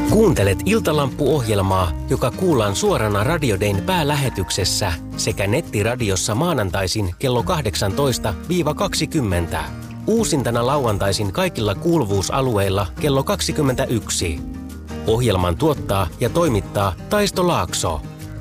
Kuuntelet Iltalampu-ohjelmaa, joka kuullaan suorana Radio Dayn päälähetyksessä sekä nettiradiossa maanantaisin kello 18-20. Uusintana lauantaisin kaikilla kuuluvuusalueilla kello 21. Ohjelman tuottaa ja toimittaa Taisto Laakso.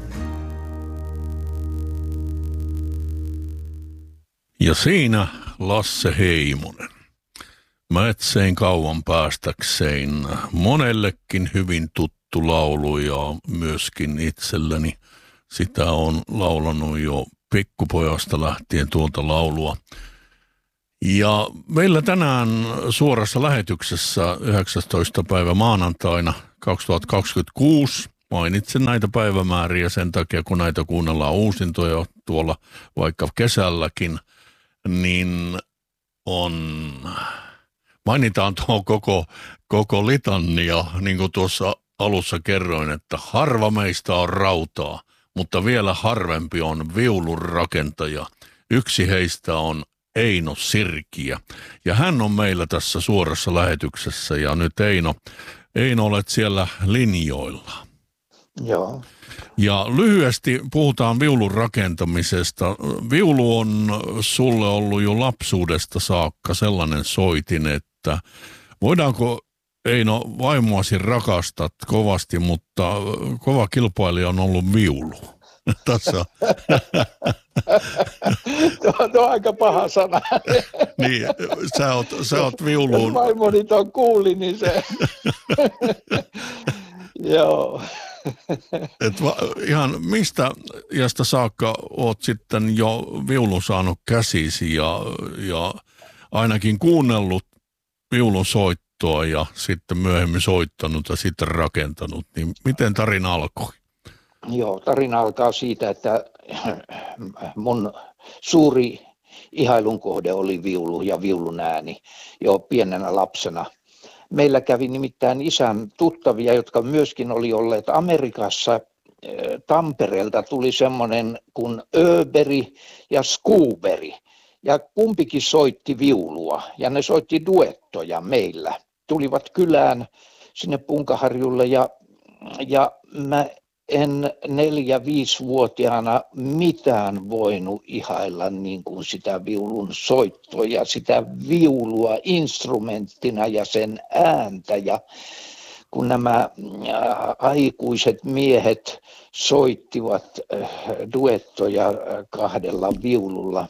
Ja siinä Lasse Heimonen. Mä etsein kauan päästäkseen monellekin hyvin tuttu laulu ja myöskin itselleni sitä on laulanut jo pikkupojasta lähtien tuolta laulua. Ja meillä tänään suorassa lähetyksessä 19. päivä maanantaina 2026, mainitsen näitä päivämääriä sen takia, kun näitä kuunnellaan uusintoja tuolla vaikka kesälläkin, niin mainitaan tuo koko litania, niin kuin tuossa alussa kerroin, että harva meistä on rautaa, mutta vielä harvempi on viulun rakentaja. Yksi heistä on Eino Sirkiä, ja hän on meillä tässä suorassa lähetyksessä, ja nyt Eino olet siellä linjoilla. Joo. Ja lyhyesti puhutaan viulun rakentamisesta. Viulu on sulle ollut jo lapsuudesta saakka sellainen soitin, että voidaanko, Eino, vaimoasi rakastat kovasti, mutta kova kilpailija on ollut viulu. Tässä. Tuo on aika paha sana. Niin, sä oot viuluun. Jos vaimoni tuon kuuli, niin se... Joo. Ihan mistä iästä saakka oot sitten jo viulun saanut käsisi ja ainakin kuunnellut viulun soittoa ja sitten myöhemmin soittanut ja sitten rakentanut, niin miten tarina alkoi? Joo, tarina alkaa siitä, että mun suuri ihailun kohde oli viulu ja viulun ääni jo pienenä lapsena. Meillä kävi nimittäin isän tuttavia, jotka myöskin oli olleet Amerikassa. Tampereelta tuli semmoinen kuin Öberi ja Skuberi. Ja kumpikin soitti viulua ja ne soitti duettoja meillä. Tulivat kylään sinne Punkaharjulle ja mä en 4-5-vuotiaana mitään voinut ihailla niin kuin sitä viulun soittoa ja sitä viulua instrumenttina ja sen ääntä. Ja kun nämä aikuiset miehet soittivat duettoja kahdella viululla.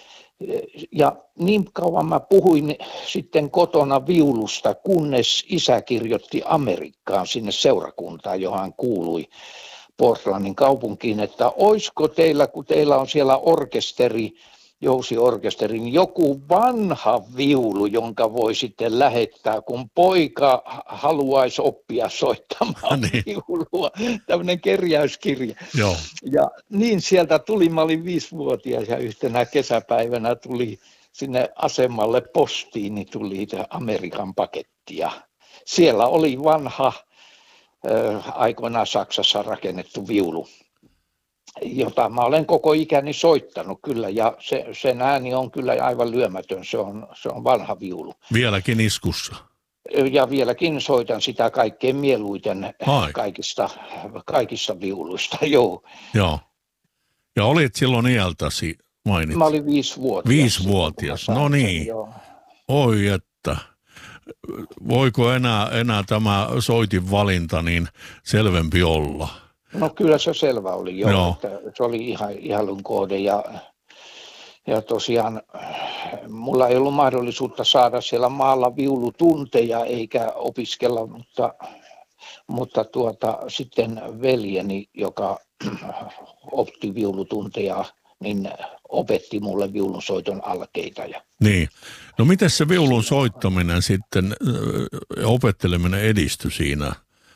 Ja niin kauan mä puhuin sitten kotona viulusta, kunnes isä kirjoitti Amerikkaan sinne seurakuntaan, johon hän kuului Portlandin kaupunkiin, että oisko teillä, kun teillä on siellä orkesteri, jousiorkesteri, niin joku vanha viulu, jonka voi sitten lähettää, kun poika haluaisi oppia soittamaan viulua. Tämmöinen kerjäyskirja. Joo. Ja niin sieltä tuli, mä olin 5-vuotias ja yhtenä kesäpäivänä tuli sinne asemalle postiin, niin tuli Amerikan paketti. Ja siellä oli vanha, aikoinaan Saksassa rakennettu viulu, jota mä olen koko ikäni soittanut kyllä, ja sen ääni on kyllä aivan lyömätön, se on vanha viulu. Vieläkin iskussa? Ja vieläkin soitan sitä kaikkein mieluiten kaikista viuluista, joo. Joo. Ja olit silloin iältäsi, mainitsin. Mä olin 5-vuotias. 5-vuotias, no niin. Joo. Oi että, voiko enää tämä soitin valinta niin selvempi olla? No kyllä se selvä oli jo, että se oli ihailun kohde ja tosiaan mulla ei ollut mahdollisuutta saada siellä maalla viulutunteja eikä opiskella, mutta sitten veljeni, joka otti viulutunteja, niin opetti mulle viulunsoiton alkeita. Niin. No miten se viulun soittaminen sitten, opetteleminen edistyi siinä?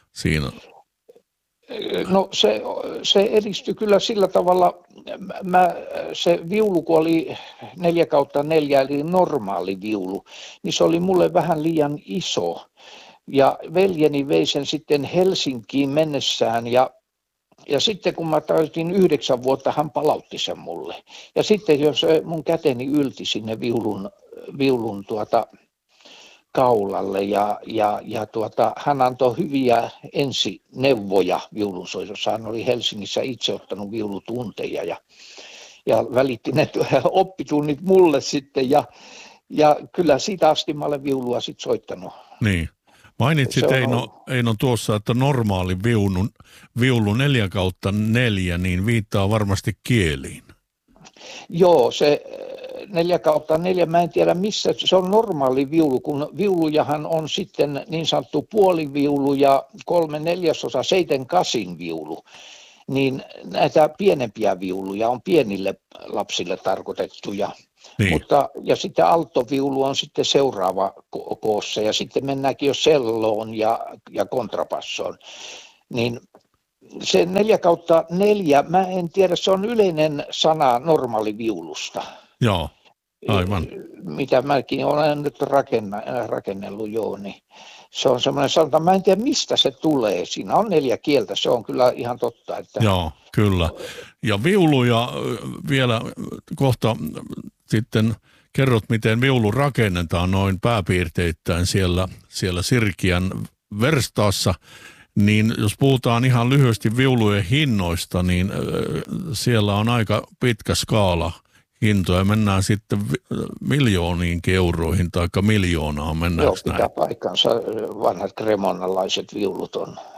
No se edistyi kyllä sillä tavalla, se viulu kun oli 4/4 eli normaali viulu, niin se oli mulle vähän liian iso. Ja veljeni vei sen sitten Helsinkiin mennessään ja sitten kun mä täytin 9 vuotta, hän palautti sen mulle. Ja sitten jos mun käteni ylti sinne viulun kaulalle ja hän antoi hyviä ensineuvoja viulunsoitossa. Hän oli Helsingissä itse ottanut viulutunteja ja välitti ne oppitunnit mulle sitten ja kyllä siitä asti mä olen viulua sitten soittanut. Niin. Mainitsit Eino tuossa, että normaali viulu 4/4 niin viittaa varmasti kieliin. Joo, se 4/4, mä en tiedä missä, se on normaali viulu, kun viulujahan on sitten niin sanottu puoliviulu ja 3/4, 7/8 viulu. Niin näitä pienempiä viuluja on pienille lapsille tarkoitettuja. Niin. Ja sitten alttoviulu on sitten seuraava koossa ja sitten mennäänkin jo celloon ja kontrapassoon. Niin se 4/4, mä en tiedä, se on yleinen sana normaaliviulusta. Joo, aivan. Mitä mäkin olen nyt rakennellut, joo, niin se on semmoinen sanonta, mä en tiedä mistä se tulee. Siinä on 4 kieltä, se on kyllä ihan totta. Että... Joo, kyllä. Ja viuluja vielä kohta sitten kerrot, miten viulu rakennetaan noin pääpiirteittäin siellä Sirkiän verstaassa. Niin jos puhutaan ihan lyhyesti viulujen hinnoista, niin siellä on aika pitkä skaala hintoja. Mennään sitten miljooniinkin euroihin tai miljoonaan. Joo, pitää paikkansa. Vanhat kremonalaiset viulut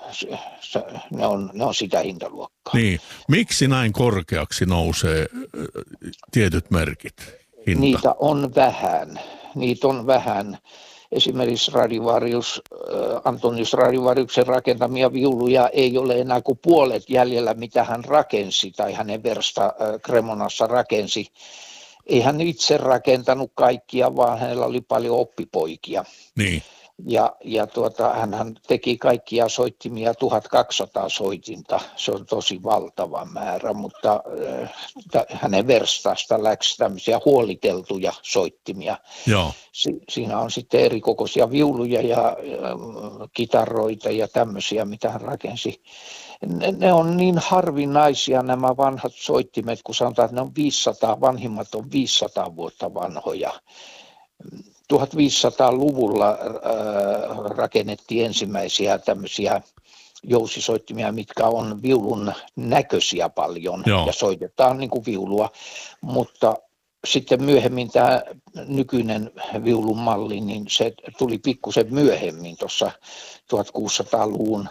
ne on sitä hintaluokkaa. Niin. Miksi näin korkeaksi nousee tietyt merkit? Hinta? Niitä on vähän. Esimerkiksi Antonius Stradivariuksen rakentamia viuluja ei ole enää kuin puolet jäljellä, mitä hän rakensi tai hänen versta Cremonassa rakensi. Ei hän itse rakentanut kaikkia, vaan hänellä oli paljon oppipoikia. Niin. Hän teki kaikkia soittimia 1200 soitinta. Se on tosi valtava määrä, mutta hänen verstaasta läksi tämmöisiä huoliteltuja soittimia. Joo. Siinä on sitten erikokoisia viuluja ja kitaroita ja tämmöisiä, mitä hän rakensi. Ne on niin harvinaisia nämä vanhat soittimet, kun sanotaan, että ne on vanhimmat on 500 vuotta vanhoja. 1500-luvulla rakennettiin ensimmäisiä tämmöisiä jousisoittimia, mitkä on viulun näköisiä paljon. Joo. Ja soitetaan niin kuin viulua, mutta sitten myöhemmin tämä nykyinen viulun malli, niin se tuli pikkusen myöhemmin tuossa 1600-luvun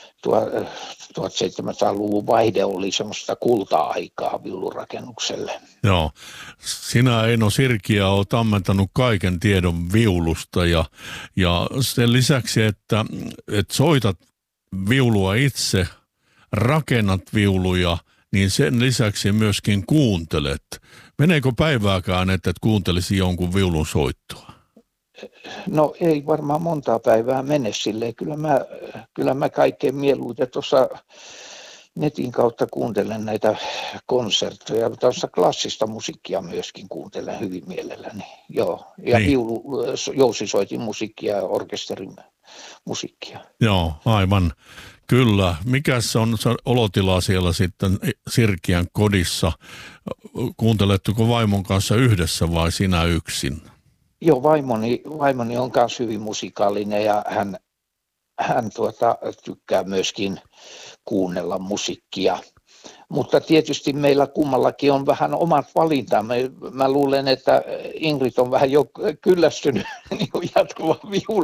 1700-luvun vaihde oli semmoista kulta-aikaa viulurakennukselle. Joo. Sinä, Eino Sirkiä, olet ammentanut kaiken tiedon viulusta ja sen lisäksi, että soitat viulua itse, rakennat viuluja, niin sen lisäksi myöskin kuuntelet. Meneekö päivääkään, että et kuuntelisi jonkun viulun soittoa? No ei varmaan montaa päivää mene silleen. Kyllä mä kaikkein mieluiten tuossa netin kautta kuuntelen näitä konsertteja. Tuossa klassista musiikkia myöskin kuuntelen hyvin mielelläni. Joo. Ja niin. Jousisoitin musiikkia ja orkesterin musiikkia. Joo, aivan. Kyllä. Mikäs on se olotila siellä sitten Sirkiän kodissa? Kuunteletteko vaimon kanssa yhdessä vai sinä yksin? Joo, vaimoni on myös hyvin musikaalinen ja hän tykkää myöskin kuunnella musiikkia. Mutta tietysti meillä kummallakin on vähän omat valintamme. Mä luulen, että Ingrid on vähän jo kyllästynyt niin jatkuvan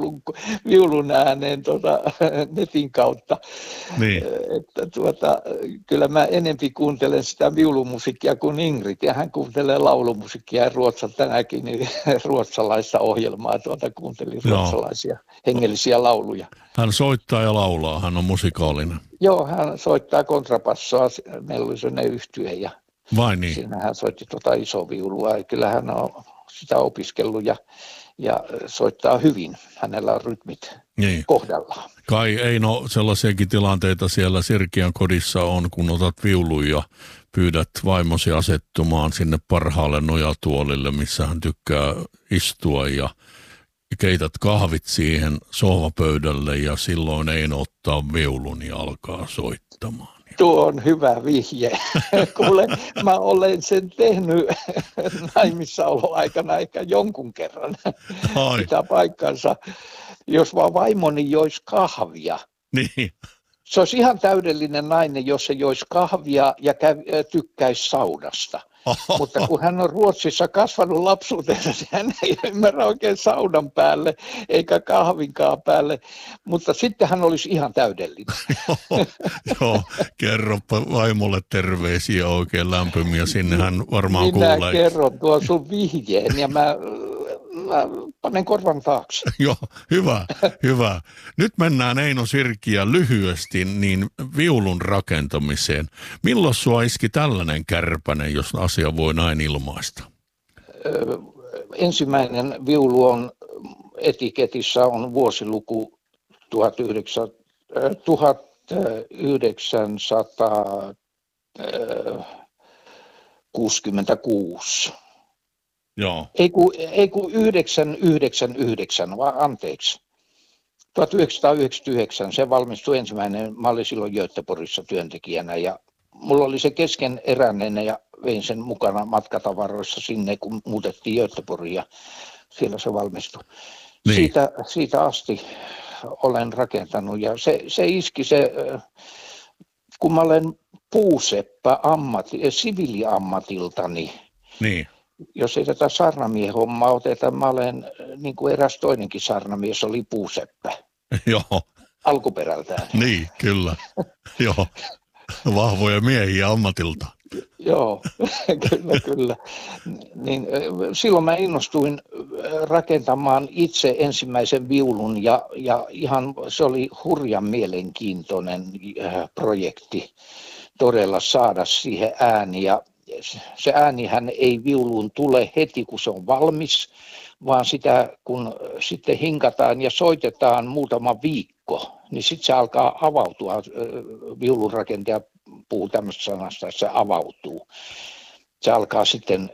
viulun ääneen netin kautta. Niin. Että kyllä mä enempi kuuntelen sitä viulumusiikkia kuin Ingrid. Ja hän kuuntelee laulumusiikkia ja tänäkin niin ruotsalaista ohjelmaa. Kuuntelin ruotsalaisia hengellisiä lauluja. Hän soittaa ja laulaa, hän on musikaalinen. Joo, hän soittaa kontrapassoa, meillä oli sellainen yhtye ja niin. Siinä hän soitti isoviulua. Kyllä hän on sitä opiskellut ja soittaa hyvin, hänellä on rytmit kohdallaan. Kai Eino, sellaisiakin tilanteita siellä Sirkiän kodissa on, kun otat viulun ja pyydät vaimosi asettumaan sinne parhaalle nojatuolille, missä hän tykkää istua ja keität kahvit siihen sohvapöydälle ja silloin Eino ottaa viulun ja alkaa soittamaan. Tuo on hyvä vihje. Kuule, mä olen sen tehnyt naimissaoloaikana ehkä jonkun kerran. Ai, Pitää paikkansa. Jos vaan vaimoni joisi kahvia. niin. Se olisi ihan täydellinen nainen, jos se joisi kahvia ja tykkäisi saunasta. Mutta kun hän on Ruotsissa kasvanut lapsuutensa, niin hän ei ymmärrä oikein saunan päälle eikä kahvinkaan päälle. Mutta sitten hän olisi ihan täydellinen. Joo, kerropa vaimolle terveisiä oikein lämpimiä. Sinne hän varmaan Minä kuulee. kerron tuon sun vihjeen ja mä panen korvan taakse. Joo, hyvä, hyvä. Nyt mennään Eino Sirkkiä lyhyesti niin viulun rakentamiseen. Milloin sua iski tällainen kärpänen, jos asia voi näin ilmaista? Ensimmäinen viulu on etiketissä on vuosiluku 1966. Joo. Ei kun 999, vaan anteeksi. 1999 se valmistui ensimmäinen. Mä olin silloin Göteborgissa työntekijänä ja mulla oli se keskeneräinen ja vein sen mukana matkatavaroissa sinne, kun muutettiin Göteborgia. Siellä se valmistui. Niin. Siitä asti olen rakentanut ja se iski kun mä olen puuseppä siviiliammatiltani. Niin. Jos ei tätä sarnamiehen hommaa oteta, mä olen, niin kuin eräs toinenkin sarnamies, oli puuseppä Joo, alkuperältään. niin, kyllä. Joo, vahvoja miehiä ammatilta. Joo, kyllä. Niin, silloin mä innostuin rakentamaan itse ensimmäisen viulun ja ihan se oli hurjan mielenkiintoinen projekti todella saada siihen ääni ja se äänihän ei viuluun tule heti, kun se on valmis, vaan sitä, kun sitten hinkataan ja soitetaan muutama viikko, niin sitten se alkaa avautua. Viulunrakentaja puhuu tämmöistä sanasta, että se avautuu. Se alkaa sitten,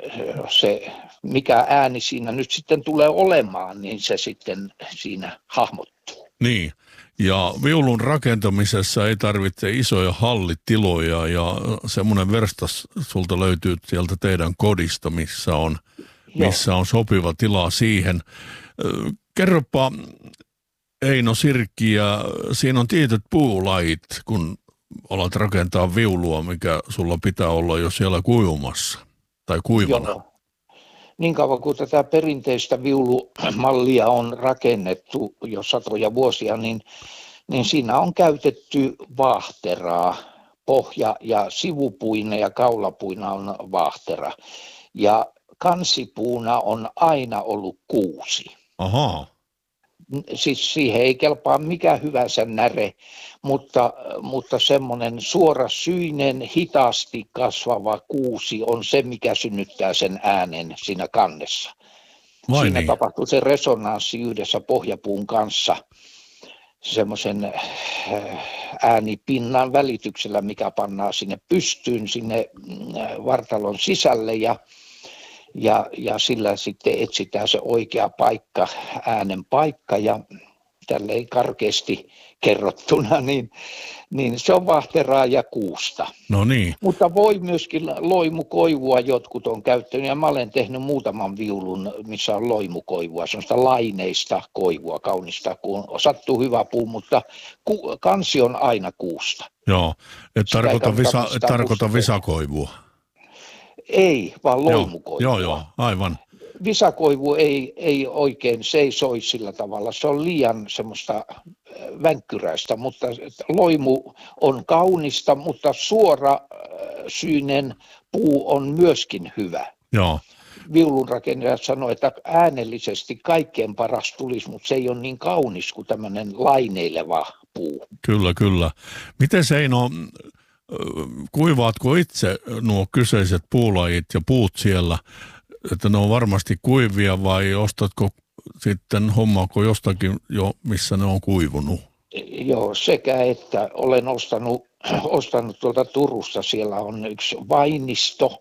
mikä ääni siinä nyt sitten tulee olemaan, niin se sitten siinä hahmottuu. Niin, ja viulun rakentamisessa ei tarvitse isoja hallitiloja ja semmoinen verstas sulta löytyy sieltä teidän kodista, missä on sopiva tila siihen. Kerropa Eino Sirkki, ja siinä on tietyt puulajit, kun alat rakentaa viulua, mikä sulla pitää olla jo siellä kuivumassa tai kuivana. Joo. Niin kauan kuin tätä perinteistä viulumallia on rakennettu jo satoja vuosia, niin siinä on käytetty vaahteraa. Pohja- ja sivupuina ja kaulapuina on vaahtera. Ja kansipuuna on aina ollut kuusi. Ahaa. Siis siihen ei kelpaa mikä hyvänsä näre, mutta semmoinen suorasyinen, hitaasti kasvava kuusi on se, mikä synnyttää sen äänen siinä kannessa. Vai Siinä niin? tapahtuu se resonanssi yhdessä pohjapuun kanssa semmoisen äänipinnan välityksellä, mikä pannaan sinne pystyyn, sinne vartalon sisälle ja sillä sitten etsitään se oikea paikka, äänen paikka ja tälleen karkeasti kerrottuna, niin se on vaahteraa ja kuusta. No niin. Mutta voi myöskin loimukoivua jotkut on käyttänyt ja mä olen tehnyt muutaman viulun, missä on loimukoivua, sellaista laineista koivua, kaunista, kun sattuu hyvä puu, mutta kansi on aina kuusta. Joo, et Sitä ei tarkoita kannata visakoivua. Ei, vaan loimukoivua. Joo, aivan. Visakoivu ei oikein seisoi sillä tavalla, se on liian semmoista vänkkyräistä, mutta loimu on kaunista, mutta suorasyinen puu on myöskin hyvä. Joo. Viulunrakennajat sanoi, että äänellisesti kaikkein paras tulisi, mutta se ei ole niin kaunis kuin tämmöinen laineileva puu. Kyllä. Miten Eino, kuivaatko itse nuo kyseiset puulajit ja puut siellä, että ne on varmasti kuivia vai ostatko sitten, hommaako jostakin jo, missä ne on kuivunut? Joo, sekä että olen ostanut tuolta Turusta, siellä on yksi vainisto,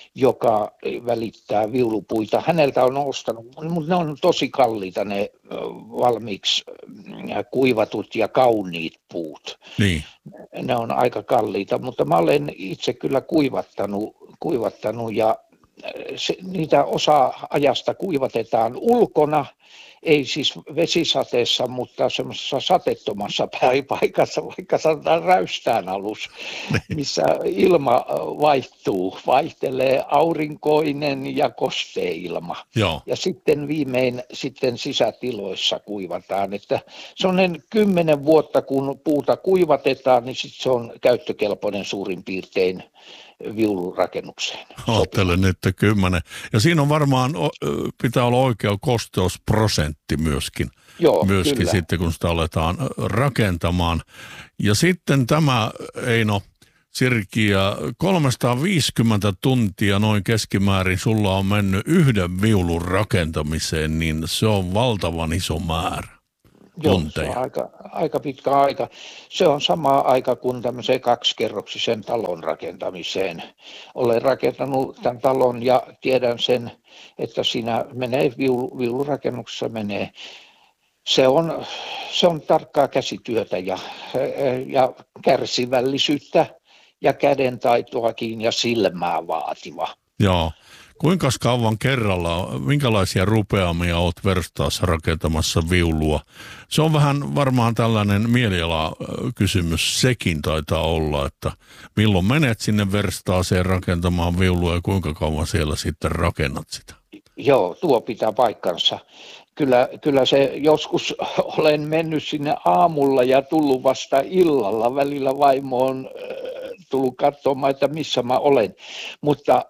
joka välittää viulupuita. Häneltä on ostanut, mutta ne on tosi kalliita ne valmiiksi kuivatut ja kauniit puut. Niin. Ne on aika kalliita, mutta mä olen itse kyllä kuivattanut ja niitä osa ajasta kuivatetaan ulkona, ei siis vesisateessa, mutta semmoisessa sateettomassa paikassa, vaikka sanotaan räystään alus, missä ilma vaihtelee aurinkoinen ja kostea ilma. Joo. Ja sitten viimein sisätiloissa kuivataan, että semmoinen 10 vuotta kun puuta kuivatetaan, niin sitten se on käyttökelpoinen suurin piirtein viulurakennukseen. Ajattelen nyt 10. Ja siinä on varmaan, pitää olla oikea kosteusprosentti myöskin. Joo, myöskin kyllä. Sitten, kun sitä aletaan rakentamaan. Ja sitten tämä, Eino Sirkiä, 350 tuntia noin keskimäärin sulla on mennyt yhden viulun rakentamiseen, niin se on valtavan iso määrä. Joo, se on aika pitkä aika. Se on sama aika kuin tämmöiseen 2-kerroksisen talon rakentamiseen. Olen rakentanut tämän talon ja tiedän sen, että siinä menee viulurakennuksessa menee. Se on tarkkaa käsityötä ja kärsivällisyyttä ja kädentaitoakin ja silmää vaativa. Joo. Kuinka kauan kerralla, minkälaisia rupeamia olet verstaassa rakentamassa viulua? Se on vähän varmaan tällainen mielialakysymys, sekin taitaa olla, että milloin menet sinne verstaaseen rakentamaan viulua ja kuinka kauan siellä sitten rakennat sitä? Joo, tuo pitää paikkansa. Kyllä se joskus olen mennyt sinne aamulla ja tullut vasta illalla. Välillä vaimo on tullut katsomaan, että missä mä olen. Mutta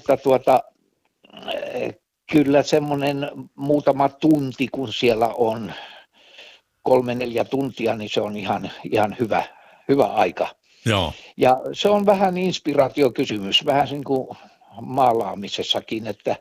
kyllä semmoinen muutama tunti, kun siellä on 3-4 tuntia, niin se on ihan hyvä aika. Joo. Ja se on vähän inspiraatiokysymys, vähän niin kuin maalaamisessakin, että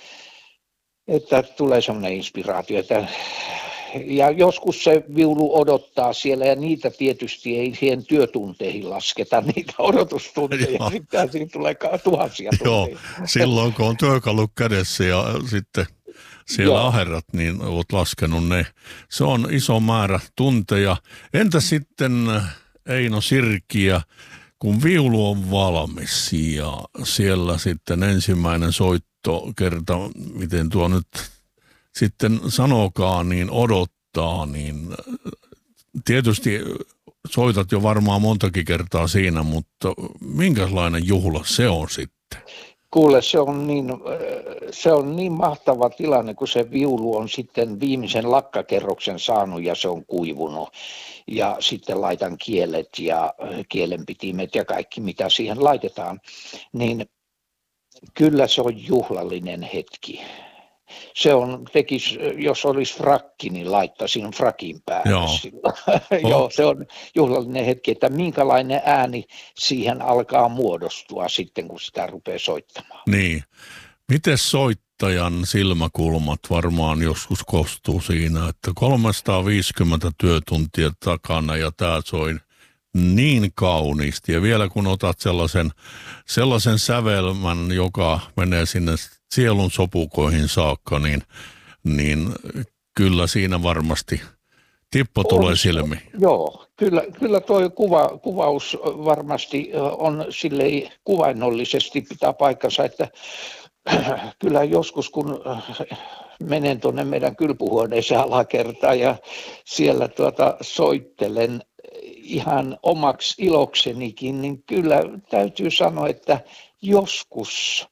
tulee semmoinen inspiraatio. Ja joskus se viulu odottaa siellä ja niitä tietysti ei siihen työtunteihin lasketa, niitä odotustunteja. Sitten siinä tulee tuhansia tunteja. Joo, silloin kun on työkalu kädessä ja sitten siellä aherrat, niin olet laskenut ne. Se on iso määrä tunteja. Entä sitten Eino Sirkiä, kun viulu on valmis ja siellä sitten ensimmäinen soittokerta, miten tuo nyt sitten sanokaan, niin odottaa, niin tietysti soitat jo varmaan montakin kertaa siinä, mutta minkälainen juhla se on sitten? Kuule, se on niin mahtava tilanne, kun se viulu on sitten viimeisen lakkakerroksen saanut ja se on kuivunut. Ja sitten laitan kielet ja kielenpitimet ja kaikki, mitä siihen laitetaan. Niin kyllä se on juhlallinen hetki. Se on, jos olisi frakki, niin laittaisin frakin päälle. Joo, se on juhlallinen hetki, että minkälainen ääni siihen alkaa muodostua sitten, kun sitä rupeaa soittamaan. Niin. Miten soittajan silmäkulmat varmaan joskus kostuu siinä, että 350 työtuntia takana ja tämä soi niin kauniisti. Ja vielä kun otat sellaisen sävelmän, joka menee sinne sielun sopukoihin saakka, niin kyllä siinä varmasti tippo tulee silmiin. Joo, kyllä tuo kuvaus varmasti on silleen kuvainnollisesti pitää paikkansa, että kyllä joskus kun menen tuonne meidän kylpyhuoneeseen alakertaan ja siellä soittelen ihan omaksi iloksenikin, niin kyllä täytyy sanoa, että joskus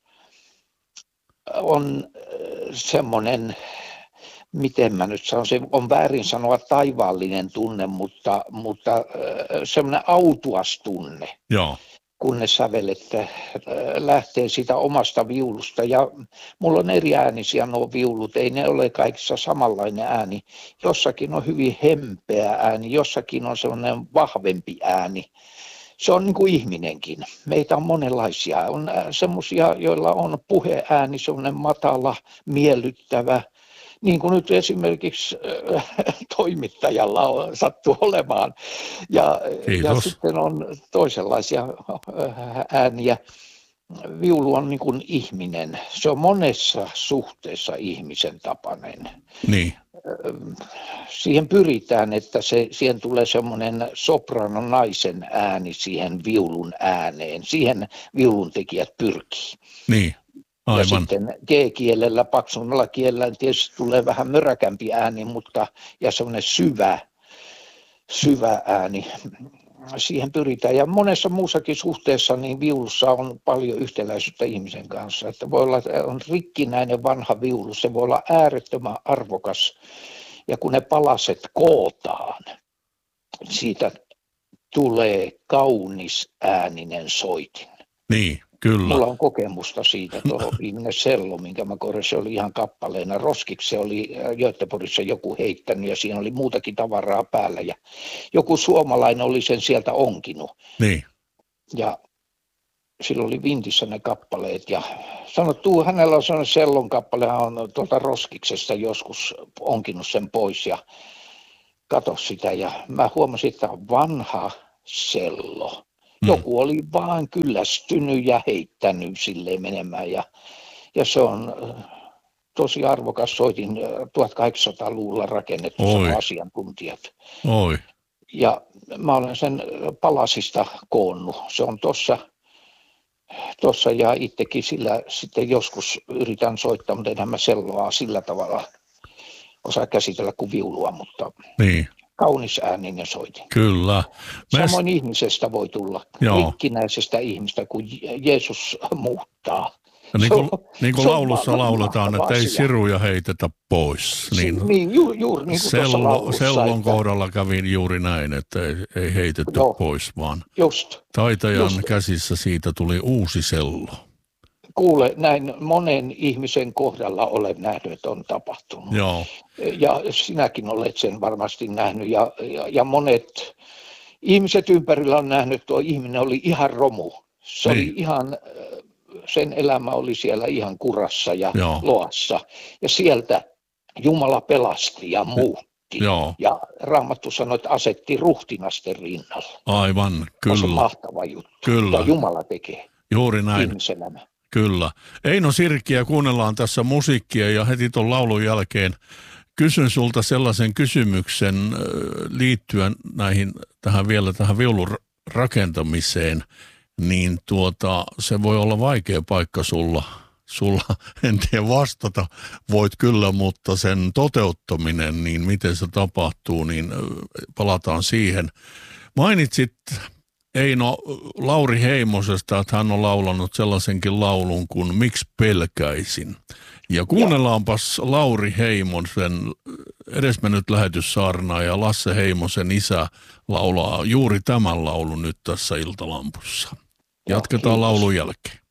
on semmoinen, miten mä nyt sanon, se on väärin sanoa taivaallinen tunne, mutta semmoinen autuas tunne. Joo. Kun ne sävelet lähtee siitä omasta viulusta. Ja mulla on eri äänisiä nuo viulut, ei ne ole kaikissa samanlainen ääni. Jossakin on hyvin hempeä ääni, jossakin on sellainen vahvempi ääni. Se on niin kuin ihminenkin. Meitä on monenlaisia. On semmoisia, joilla on puheääni, semmoinen matala, miellyttävä. Niin kuin nyt esimerkiksi toimittajalla sattuu olemaan. Ja sitten on toisenlaisia ääniä. viulu on niin kuin ihminen. Se on monessa suhteessa ihmisen tapainen. Niin, Siihen pyritään, että siihen tulee semmoinen sopranon naisen ääni siihen viulun ääneen. Siihen viulun tekijät pyrkii. niin, Ja aivan. sitten G-kielellä, paksummalla kielellä tietysti tulee vähän möräkämpi ääni, ja semmoinen syvä ääni. Siihen pyritään. Ja monessa muussakin suhteessa niin viulussa on paljon yhtäläisyyttä ihmisen kanssa. Että voi olla, että on rikkinäinen vanha viulu, se voi olla äärettömän arvokas. Ja kun ne palaset kootaan, siitä tulee kaunis ääninen soitin. Niin, kyllä. Mulla on kokemusta siitä, tuo viimeinen sello, minkä mä korjasin, se oli ihan kappaleena. Roskiksi se oli Göteborgissa joku heittänyt ja siinä oli muutakin tavaraa päällä. Ja joku suomalainen oli sen sieltä onkinut. Niin, Ja sillä oli vintissä ne kappaleet ja sanottu, hänellä on sellainen sellon kappale, hän on tuolta Roskiksesta joskus onkinut sen pois ja katso sitä ja mä huomasin, että on vanha sello. Joku oli vaan kyllästynyt ja heittänyt silleen menemään ja se on tosi arvokas soitin 1800-luvulla rakennettu, sanoo asiantuntijat. oi, Ja mä olen sen palasista koonnut. Se on tuossa ja itsekin sillä sitten joskus yritän soittaa, mutta enhän mä selloa sillä tavalla osaa käsitellä kuin viulua, mutta niin, kaunis ääninen soitin. kyllä. Samoin ihmisestä voi tulla, Joo. rikkinäisestä ihmistä, kun Jeesus muuttaa. Niin kuin laulussa lauletaan, että ei siruja heitetä pois. Niin, juuri niin kuin tuossa laulussa. Sellon kohdalla kävi juuri näin, että ei heitetä pois, vaan taitajan käsissä siitä tuli uusi sello. Kuule, näin monen ihmisen kohdalla olen nähnyt, että on tapahtunut. Joo. Ja sinäkin olet sen varmasti nähnyt ja monet ihmiset ympärillä on nähnyt, että tuo ihminen oli ihan romu. Se oli ihan, sen elämä oli siellä ihan kurassa ja loassa. Ja sieltä Jumala pelasti ja muutti. Joo. Ja Raamattu sanoi, että asetti ruhtinasten rinnalle. Aivan, kyllä. Se on mahtava juttu. Kyllä. Jumala tekee. Juuri näin. Ihmiselämä. Kyllä. Eino Sirkkiä kuunnellaan tässä musiikkia ja heti tuon laulun jälkeen kysyn sulta sellaisen kysymyksen liittyen tähän viulun rakentamiseen, niin se voi olla vaikea paikka sulla, en tiedä vastata, voit kyllä, mutta sen toteuttaminen, niin miten se tapahtuu, niin palataan siihen. Mainitsit Eino Lauri Heimosesta, että hän on laulanut sellaisenkin laulun kuin Miksi pelkäisin. Ja kuunnellaanpas Lauri Heimosen edesmennyt lähetyssaarnaaja Lasse Heimosen isä laulaa juuri tämän laulun nyt tässä Iltalampussa. Jatketaan laulun jälkeen.